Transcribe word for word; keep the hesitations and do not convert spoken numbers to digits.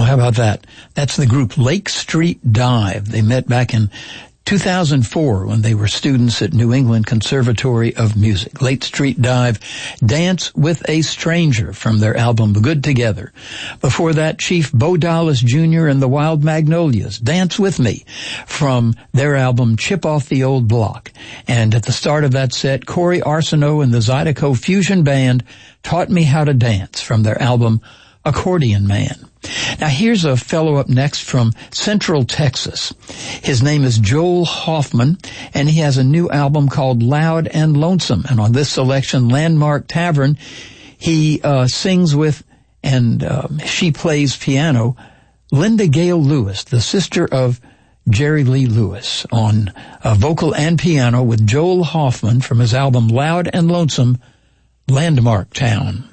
Well, how about that? That's the group Lake Street Dive. They met back in two thousand four when they were students at New England Conservatory of Music. Lake Street Dive, Dance with a Stranger from their album Good Together. Before that, Chief Bo Dallas Junior and the Wild Magnolias, Dance With Me from their album Chip Off the Old Block. And at the start of that set, Corey Arsenault and the Zydeco Fusion Band, Taught Me How to Dance from their album Accordion Man. Now here's a fellow up next from Central Texas. His name is Joel Hoffman, and he has a new album called Loud and Lonesome. And on this selection, Landmark Tavern, he uh, sings with, and um, she plays piano, Linda Gale Lewis, the sister of Jerry Lee Lewis, on uh, vocal and piano with Joel Hoffman from his album Loud and Lonesome, Landmark Town.